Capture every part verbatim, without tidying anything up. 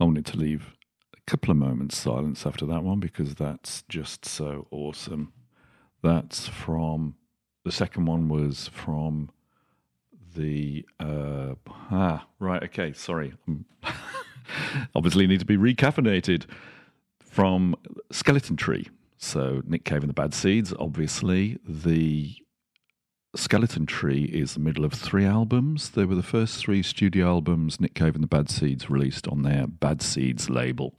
I wanted to leave a couple of moments silence after that one because that's just so awesome. That's from, the second one was from the, uh, ah, right, okay, sorry. Obviously need to be recaffeinated. From Skeleton Tree. So Nick Cave and the Bad Seeds, obviously. The Skeleton Tree is the middle of three albums. They were the first three studio albums Nick Cave and the Bad Seeds released on their Bad Seeds label.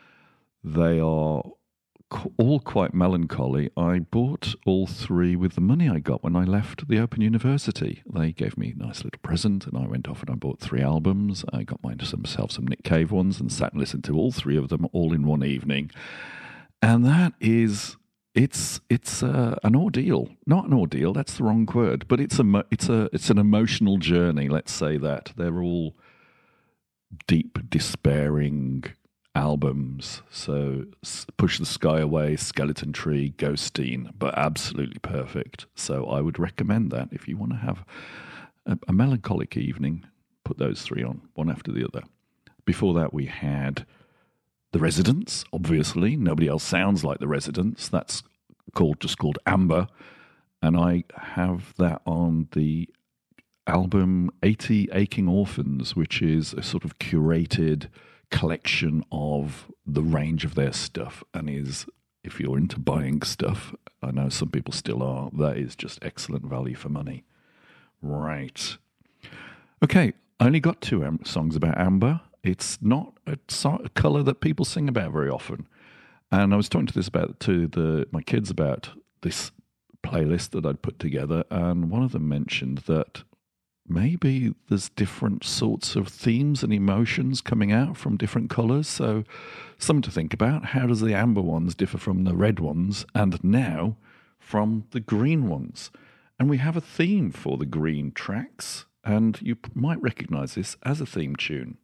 They are all quite melancholy. I bought all three with the money I got when I left the Open University. They gave me a nice little present, and I went off and I bought three albums. I got myself some Nick Cave ones and sat and listened to all three of them all in one evening. And that is, it's it's uh, an ordeal. Not an ordeal, that's the wrong word, but it's a it's a it's an emotional journey. Let's say that they're all deep, despairing albums. So Push the Sky Away, Skeleton Tree, Ghosteen, but absolutely perfect. So I would recommend that if you want to have a, a melancholic evening, put those three on, one after the other. Before that we had The Residents, obviously. Nobody else sounds like The Residents. That's called just called Amber. And I have that on the album eighty Aching Orphans, which is a sort of curated collection of the range of their stuff, and is, if you're into buying stuff, I know some people still are, that is just excellent value for money. Right. Okay, I only got two am- songs about amber. It's not a, so- a colour that people sing about very often. And I was talking to this about to the my kids about this playlist that I'd put together, and one of them mentioned that maybe there's different sorts of themes and emotions coming out from different colours. So something to think about. How does the amber ones differ from the red ones, and now from the green ones? And we have a theme for the green tracks, and you might recognise this as a theme tune.